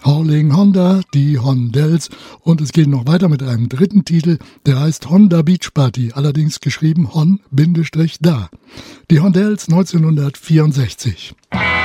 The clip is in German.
Howling Honda, die Hondells. Und es geht noch weiter mit einem dritten Titel, der heißt Honda Beach Party, allerdings geschrieben Hon-Da. Die Hondells 1964.